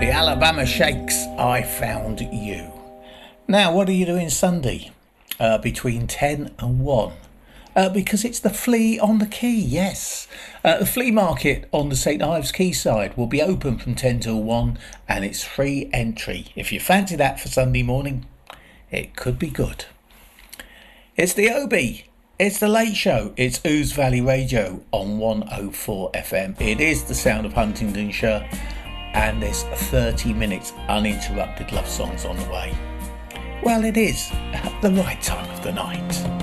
The Alabama Shakes, I Found You. Now, what are you doing Sunday between 10 and 1? Because it's the Flea on the Quay, yes. The flea market on the St Ives Quayside will be open from 10 till 1 and it's free entry. If you fancy that for Sunday morning, it could be good. It's the Obi. It's the Late Show. It's Ouse Valley Radio on 104 FM. It is the sound of Huntingdonshire, and there's 30 minutes uninterrupted love songs on the way. Well, it is at the right time of the night.